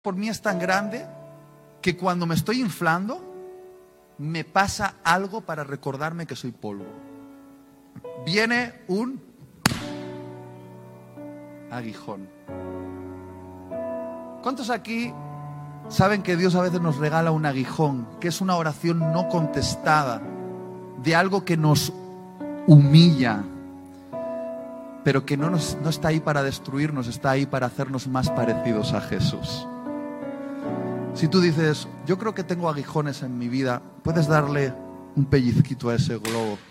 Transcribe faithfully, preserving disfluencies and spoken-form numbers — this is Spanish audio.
por mí es tan grande que cuando me estoy inflando, me pasa algo para recordarme que soy polvo. Viene un aguijón. ¿Cuántos aquí saben que Dios a veces nos regala un aguijón, que es una oración no contestada, de algo que nos humilla, pero que no, nos, no está ahí para destruirnos, está ahí para hacernos más parecidos a Jesús? Si tú dices, yo creo que tengo aguijones en mi vida, puedes darle un pellizquito a ese globo.